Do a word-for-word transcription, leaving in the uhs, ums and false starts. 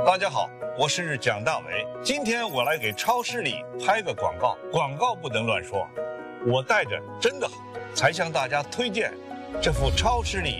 大家好，我是蒋大为。今天我来给超市里拍个广告，广告不能乱说，我带着真的好，才向大家推荐这副超市里